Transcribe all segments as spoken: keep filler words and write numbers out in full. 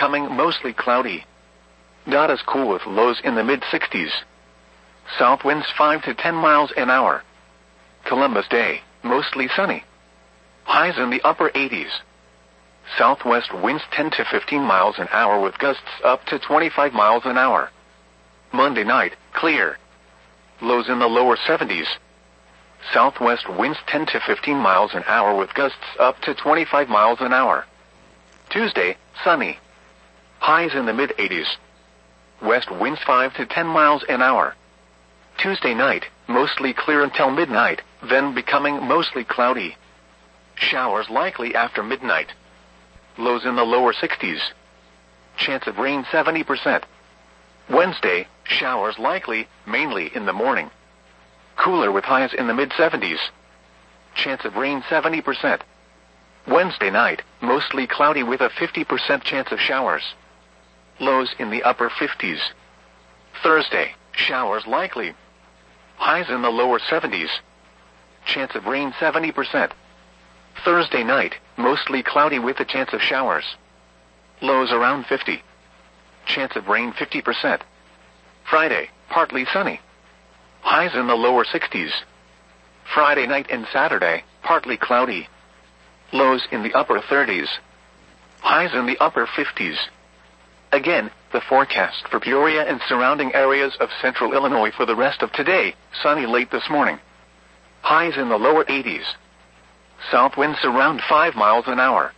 becoming mostly cloudy. Not as cool with lows in the mid sixties. South winds five to ten miles an hour. Columbus Day, mostly sunny. Highs in the upper eighties. Southwest winds ten to fifteen miles an hour with gusts up to twenty-five miles an hour. Monday night, clear. Lows in the lower seventies. Southwest winds ten to fifteen miles an hour with gusts up to twenty-five miles an hour. Tuesday, sunny. Highs in the mid eighties. West winds five to ten miles an hour. Tuesday night, mostly clear until midnight, then becoming mostly cloudy. Showers likely after midnight. Lows in the lower sixties. Chance of rain seventy percent. Wednesday, showers likely, mainly in the morning. Cooler with highs in the mid seventies. Chance of rain seventy percent. Wednesday night, mostly cloudy with a fifty percent chance of showers. Lows in the upper fifties. Thursday, showers likely. Highs in the lower seventies. Chance of rain seventy percent. Thursday night, mostly cloudy with a chance of showers. Lows around fifty. Chance of rain fifty percent. Friday, partly sunny. Highs in the lower sixties. Friday night and Saturday, partly cloudy. Lows in the upper thirties. Highs in the upper fifties. Again, the forecast for Peoria and surrounding areas of central Illinois for the rest of today, sunny late this morning. Highs in the lower eighties. South winds around five miles an hour.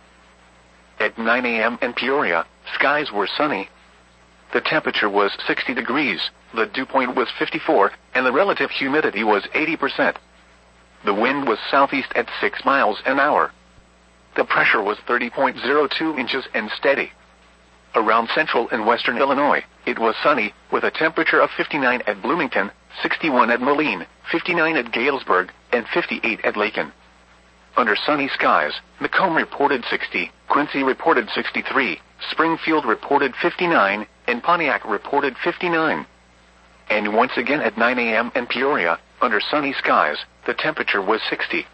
At nine a.m. in Peoria, skies were sunny. The temperature was sixty degrees, the dew point was fifty-four, and the relative humidity was eighty percent. The wind was southeast at six miles an hour. The pressure was thirty point zero two inches and steady. Around central and western Illinois, it was sunny, with a temperature of fifty-nine at Bloomington, sixty-one at Moline, fifty-nine at Galesburg, and fifty-eight at Lakin. Under sunny skies, Macomb reported sixty, Quincy reported sixty-three, Springfield reported fifty-nine, and Pontiac reported fifty-nine. And once again at nine a.m. in Peoria, under sunny skies, the temperature was sixty.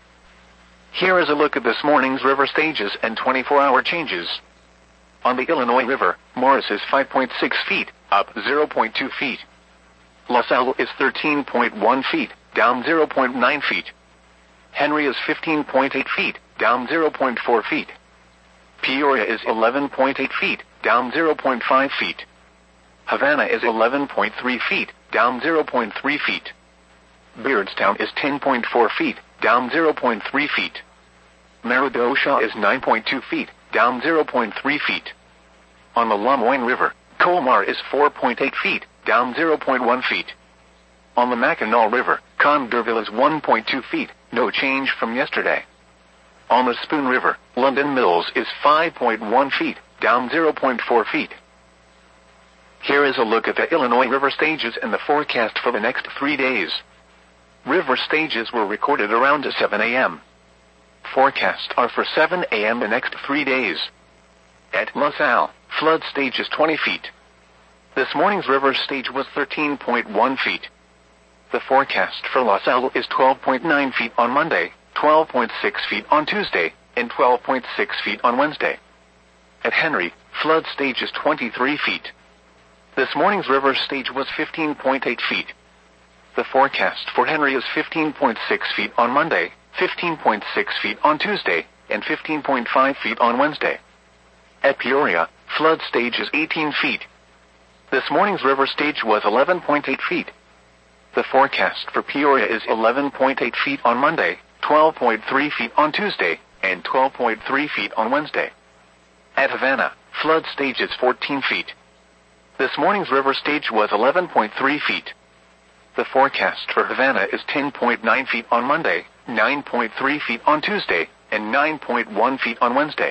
Here is a look at this morning's river stages and twenty-four hour changes. On the Illinois River, Morris is five point six feet, up zero point two feet. LaSalle is thirteen point one feet, down zero point nine feet. Henry is fifteen point eight feet, down zero point four feet. Peoria is eleven point eight feet, down zero point five feet. Havana is eleven point three feet, down zero point three feet. Beardstown is ten point four feet, down zero point three feet. Meridosha is nine point two feet, down zero point three feet. On the Lamoine River, Colmar is four point eight feet, down zero point one feet. On the Mackinac River, Condorville is one point two feet, no change from yesterday. On the Spoon River, London Mills is five point one feet, down zero point four feet. Here is a look at the Illinois river stages and the forecast for the next three days. River stages were recorded around seven a.m. Forecasts are for seven a.m. the next three days. At LaSalle, flood stage is twenty feet. This morning's river stage was thirteen point one feet. The forecast for LaSalle is twelve point nine feet on Monday, twelve point six feet on Tuesday, and twelve point six feet on Wednesday. At Henry, flood stage is twenty-three feet. This morning's river stage was fifteen point eight feet. The forecast for Henry is fifteen point six feet on Monday, fifteen point six feet on Tuesday, and fifteen point five feet on Wednesday. At Peoria, flood stage is eighteen feet. This morning's river stage was eleven point eight feet. The forecast for Peoria is eleven point eight feet on Monday, twelve point three feet on Tuesday, and twelve point three feet on Wednesday. At Havana, flood stage is fourteen feet. This morning's river stage was eleven point three feet. The forecast for Havana is ten point nine feet on Monday, nine point three feet on Tuesday, and nine point one feet on Wednesday.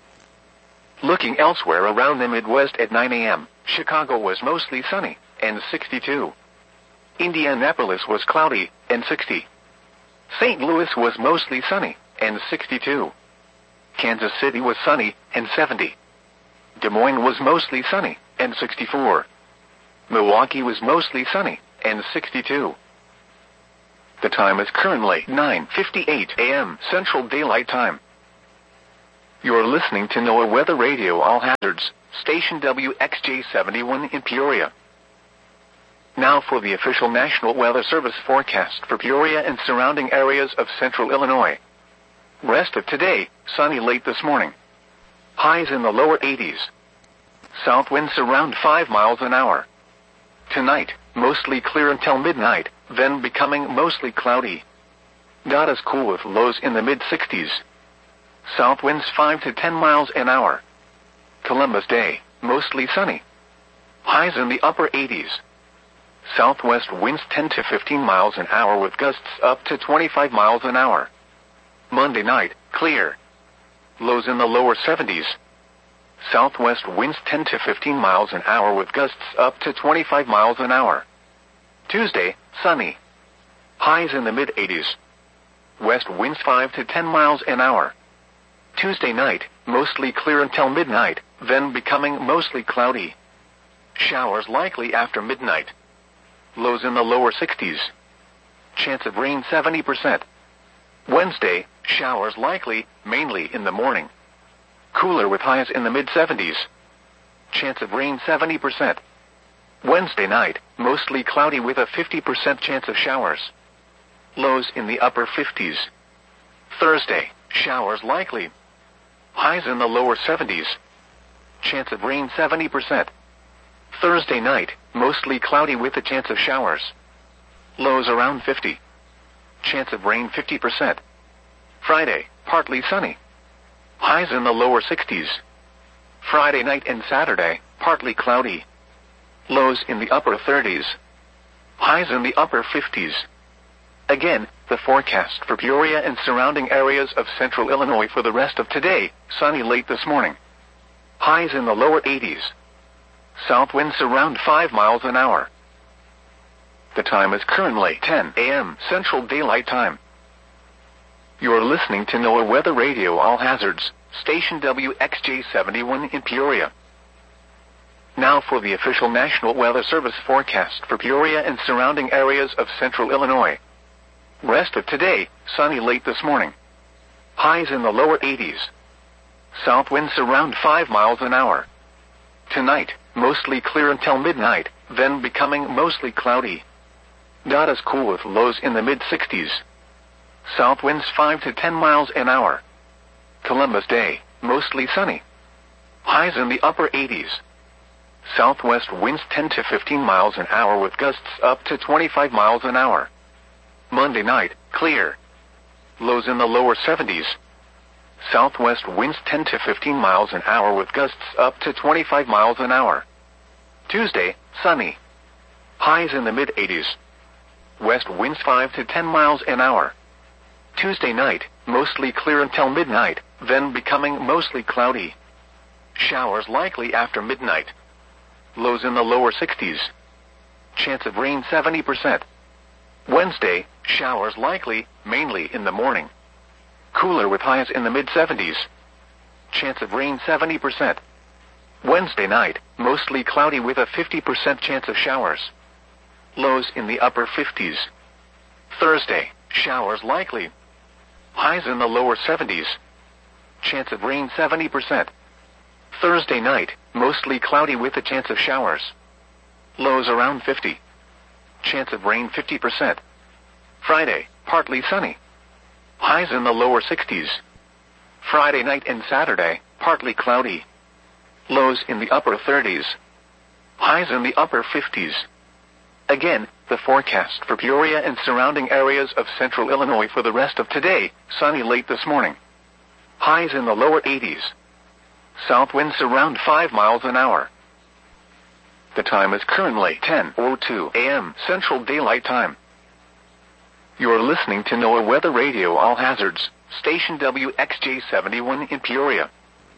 Looking elsewhere around the Midwest at nine a.m., Chicago was mostly sunny, and sixty-two. Indianapolis was cloudy, and sixty. Saint Louis was mostly sunny, and sixty-two. Kansas City was sunny, and seventy. Des Moines was mostly sunny, and sixty-four. Milwaukee was mostly sunny, and sixty-two. The time is currently nine fifty-eight a.m. Central Daylight Time. You're listening to NOAA Weather Radio All Hazards, station W X J seventy-one in Peoria. Now for the official National Weather Service forecast for Peoria and surrounding areas of central Illinois. Rest of today, sunny late this morning. Highs in the lower eighties. South winds around five miles an hour. Tonight, mostly clear until midnight, then becoming mostly cloudy. Not as cool with lows in the mid sixties. South winds five to ten miles an hour. Columbus Day, mostly sunny. Highs in the upper eighties. Southwest winds ten to fifteen miles an hour with gusts up to twenty-five miles an hour. Monday night, clear. Lows in the lower seventies. Southwest winds ten to fifteen miles an hour with gusts up to twenty-five miles an hour. Tuesday, sunny. Highs in the mid eighties. West winds five to ten miles an hour. Tuesday night, mostly clear until midnight, then becoming mostly cloudy. Showers likely after midnight. Lows in the lower sixties. Chance of rain seventy percent. Wednesday, showers likely, mainly in the morning. Cooler with highs in the mid seventies. Chance of rain seventy percent. Wednesday night, mostly cloudy with a fifty percent chance of showers. Lows in the upper fifties. Thursday, showers likely. Highs in the lower seventies. Chance of rain seventy percent. Thursday night, mostly cloudy with a chance of showers. Lows around fifty. Chance of rain fifty percent. Friday, partly sunny. Highs in the lower sixties. Friday night and Saturday, partly cloudy. Lows in the upper thirties. Highs in the upper fifties. Again, the forecast for Peoria and surrounding areas of central Illinois for the rest of today, sunny late this morning. Highs in the lower eighties. South winds around five miles an hour. The time is currently ten a m Central Daylight Time. You are listening to NOAA Weather Radio All Hazards, station W X J seventy-one in Peoria. Now for the official National Weather Service forecast for Peoria and surrounding areas of central Illinois. Rest of today, sunny late this morning. Highs in the lower eighties. South winds around five miles an hour. Tonight, mostly clear until midnight, then becoming mostly cloudy. Not as cool with lows in the mid sixties. South winds five to ten miles an hour. Columbus Day, mostly sunny. Highs in the upper eighties. Southwest winds ten to fifteen miles an hour with gusts up to twenty-five miles an hour. Monday night, clear. Lows in the lower seventies. Southwest winds ten to fifteen miles an hour with gusts up to twenty-five miles an hour. Tuesday, sunny. Highs in the mid eighties. West winds five to ten miles an hour. Tuesday night, mostly clear until midnight, then becoming mostly cloudy. Showers likely after midnight. Lows in the lower sixties. Chance of rain seventy percent. Wednesday, showers likely, mainly in the morning. Cooler with highs in the mid seventies. Chance of rain seventy percent. Wednesday night, mostly cloudy with a fifty percent chance of showers. Lows in the upper fifties. Thursday, showers likely. Highs in the lower seventies. Chance of rain seventy percent. Thursday night, mostly cloudy with a chance of showers. Lows around fifty. Chance of rain fifty percent. Friday, partly sunny. Highs in the lower sixties. Friday night and Saturday, partly cloudy. Lows in the upper thirties. Highs in the upper fifties. Again, the forecast for Peoria and surrounding areas of central Illinois for the rest of today, sunny late this morning. Highs in the lower eighties. South winds around five miles an hour. The time is currently ten oh two a m Central Daylight Time. You are listening to NOAA Weather Radio All Hazards, station W X J seventy-one in Peoria.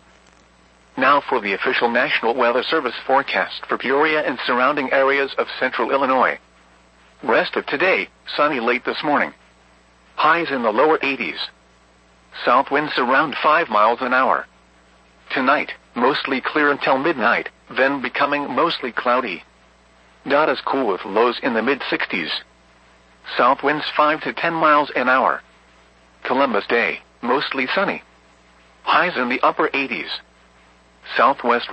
Now for the official National Weather Service forecast for Peoria and surrounding areas of central Illinois. Rest of today, sunny late this morning. Highs in the lower eighties. South winds around five miles an hour. Tonight, mostly clear until midnight, then becoming mostly cloudy. Not as cool with lows in the mid sixties. South winds five to ten miles an hour. Columbus Day, mostly sunny. Highs in the upper eighties. Southwest